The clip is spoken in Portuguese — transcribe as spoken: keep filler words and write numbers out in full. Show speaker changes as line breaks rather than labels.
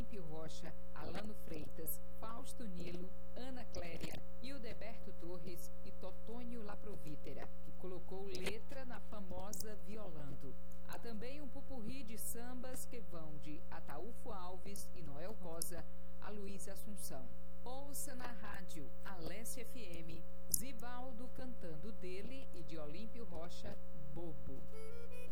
Olímpio Rocha, Alano Freitas, Fausto Nilo, Ana Cléria, Hildeberto Torres e Totônio Laprovítera, que colocou letra na famosa Violando. Há também um pupurri de sambas que vão de Ataúfo Alves e Noel Rosa a Luiz Assunção. Ouça na rádio Alesse F M, Zivaldo cantando dele e de Olímpio Rocha, Bobo.